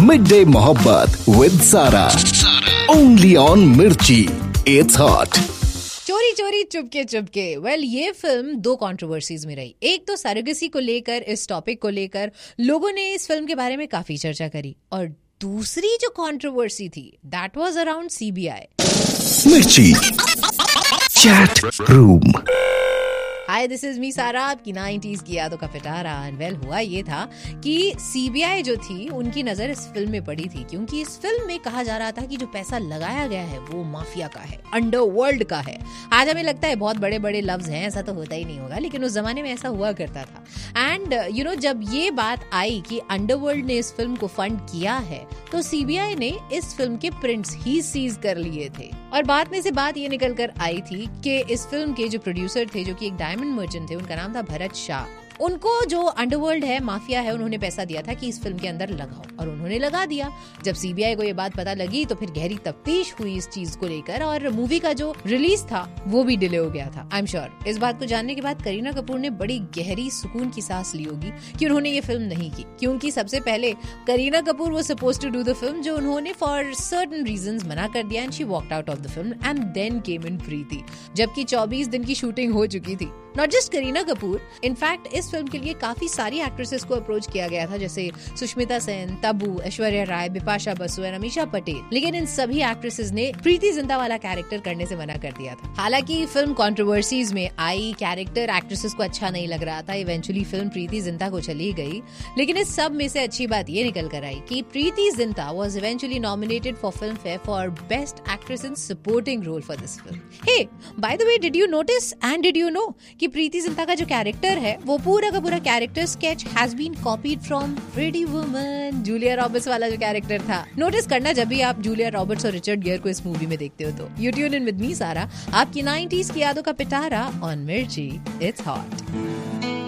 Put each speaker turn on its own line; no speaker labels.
Mid day मोहब्बत with सारा, only on मिर्ची, इट्स हॉट।
चोरी चोरी चुपके चुपके। वेल, ये फिल्म दो कंट्रोवर्सीज में रही। एक तो सरोगेसी को लेकर, इस टॉपिक को लेकर लोगों ने इस फिल्म के बारे में काफी चर्चा करी, और दूसरी जो कंट्रोवर्सी थी दैट वाज अराउंड सीबीआई।
मिर्ची chat room.
Hi, this is me सारा, आपकी 90s की यादों का पिटारा। एंड वेल, हुआ ये था कि सीबीआई जो थी उनकी नजर इस फिल्म में पड़ी थी, क्योंकि इस फिल्म में कहा जा रहा था कि जो पैसा लगाया गया है वो माफिया का है, अंडरवर्ल्ड का है। आज हमें लगता है बहुत बड़े बड़े लफ्ज हैं, ऐसा तो होता ही नहीं होगा, लेकिन उस जमाने में ऐसा हुआ करता था। एंड जब ये बात आई कि अंडरवर्ल्ड ने इस फिल्म को फंड किया है, तो सीबीआई ने इस फिल्म के प्रिंट्स ही सीज कर लिए थे। और बात में से बात ये निकल कर आई थी कि इस फिल्म के जो प्रोड्यूसर थे, जो कि एक डायमंड मर्चेंट थे, उनका नाम था भरत शाह, उनको जो अंडरवर्ल्ड है, माफिया है, उन्होंने पैसा दिया था कि इस फिल्म के अंदर लगाओ, और उन्होंने लगा दिया। जब सीबीआई को ये बात पता लगी तो फिर गहरी तफ्तीश हुई इस चीज को लेकर, और मूवी का जो रिलीज था वो भी डिले हो गया था। आई एम श्योर इस बात को जानने के बाद करीना कपूर ने बड़ी गहरी सुकून की सांस ली होगी कि उन्होंने ये फिल्म नहीं की, क्योंकि सबसे पहले Kareena Kapoor was supposed to do the film, जो उन्होंने फॉर सर्टेन रीजंस मना कर दिया, and she walked out of the film and then came इन प्रीति। जबकि 24 दिन की शूटिंग हो चुकी थी। Not just Kareena Kapoor, in fact इस फिल्म के लिए काफी सारी एक्ट्रेसेस को अप्रोच किया गया था, जैसे सुष्मिता सेन, तब्बू, ऐश्वर्या राय, बिपाशा बसु और अमीषा पटेल। लेकिन इन सभी एक्ट्रेसेस ने प्रीति जिंटा वाला कैरेक्टर करने से मना कर दिया था। हालांकि फिल्म कंट्रोवर्सीज में आई, कैरेक्टर एक्ट्रेसेस को अच्छा नहीं लग रहा था, इवेंचुअली फिल्म प्रीति जिंटा को चली गई। लेकिन इस सब में से अच्छी बात ये निकल कर आई कि Preity Zinta was eventually nominated for film fair for best actress in supporting role for this film. Hey, by the way, did you notice and did you know कि प्रीति जिंटा का जो कैरेक्टर है, वो पूरा का पूरा character sketch has been copied from pretty woman, Julia Roberts वाला जो कैरेक्टर था। नोटिस करना जब भी आप जूलिया रॉबर्ट्स और रिचर्ड गियर को इस मूवी में देखते हो तो। You tune in with me सारा, आपकी 90s की यादों का पिटारा ऑन मिर्ची, इट्स हॉट।